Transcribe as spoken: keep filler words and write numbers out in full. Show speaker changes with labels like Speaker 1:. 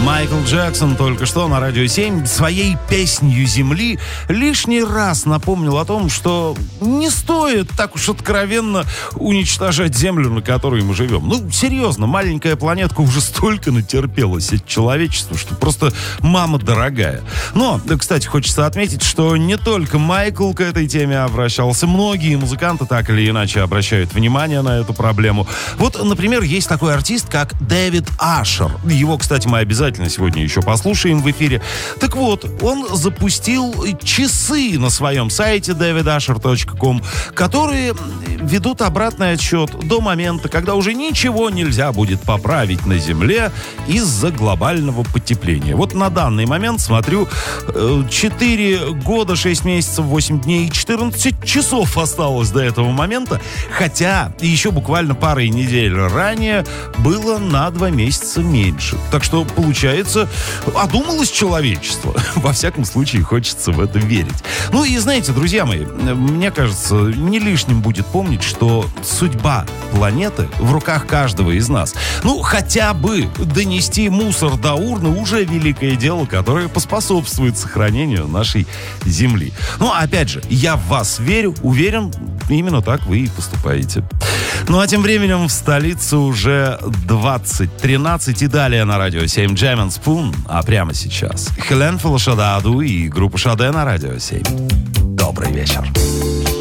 Speaker 1: Майкл Джексон только что на Радио семь своей песнью «Земли» лишний раз напомнил о том, что не стоит так уж откровенно уничтожать Землю, на которой мы живем. Ну, серьезно, маленькая планетка уже столько натерпелась от человечества, что просто мама дорогая. Но, кстати, хочется отметить, что не только Майкл к этой теме обращался. Многие музыканты так или иначе обращают внимание на эту проблему. Вот, например, есть такой артист, как Дэвид Ашер. Его, кстати, мы обязательно сегодня еще послушаем в эфире. Так вот, он запустил часы на своем сайте дэвид ашер точка ком, которые ведут обратный отсчет до момента, когда уже ничего нельзя будет поправить на Земле из-за глобального потепления. Вот на данный момент, смотрю, четыре года, шесть месяцев, восемь дней и четырнадцать часов осталось до этого момента, хотя еще буквально парой недель ранее было на два месяца меньше. Так что, получается, одумалось человечество. Во всяком случае, хочется в это верить. Ну и знаете, друзья мои, мне кажется, не лишним будет помнить, что судьба планеты в руках каждого из нас. Ну, хотя бы донести мусор до урны уже великое дело, которое поспособствует сохранению нашей Земли. Ну, опять же, я в вас верю, уверен, именно так вы и поступаете. Ну, а тем временем в столице уже двадцать тринадцать и далее на Радио семь Jam and Spoon. А прямо сейчас Хелен Фелошададу и группа Шаде на Радио семь. Добрый вечер.